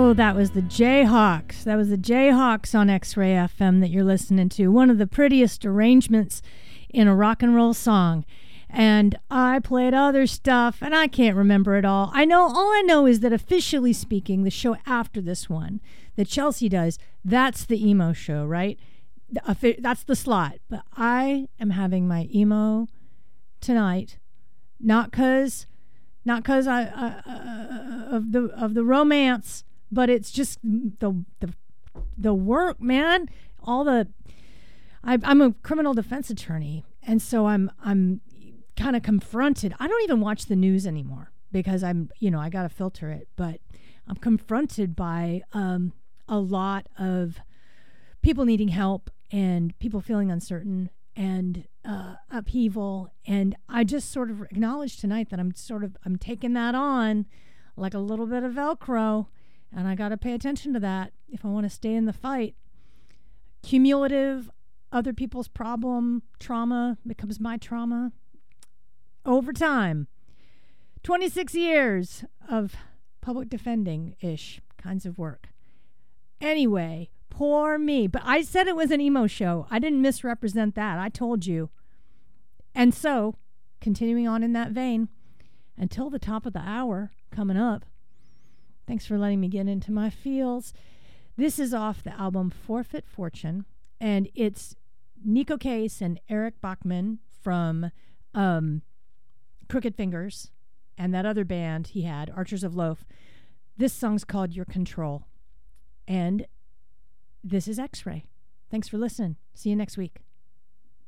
That was the Jayhawks. That was the Jayhawks on X-Ray FM that you're listening to. One of the prettiest arrangements in a rock and roll song. And I played other stuff, and I can't remember it all. All I know is that officially speaking, the show after this one that Chelsea does, that's the emo show, right? That's the slot. But I am having my emo tonight, not because of the romance, but it's just the work, man. I'm a criminal defense attorney, and so I'm kind of confronted. I don't even watch the news anymore because I got to filter it, but I'm confronted by a lot of people needing help and people feeling uncertain and upheaval. And I just sort of acknowledged tonight that I'm taking that on like a little bit of Velcro, and I got to pay attention to that if I want to stay in the fight. Cumulative, other people's trauma becomes my trauma over time. 26 years of public defending-ish kinds of work. Anyway, poor me. But I said it was an emo show. I didn't misrepresent that. I told you. And so, continuing on in that vein, until the top of the hour coming up, thanks for letting me get into my feels. This is off the album Forfeit Fortune, and it's Nico Case and Eric Bachman from Crooked Fingers and that other band he had, Archers of Loaf. This song's called Your Control. And this is X-Ray. Thanks for listening. See you next week.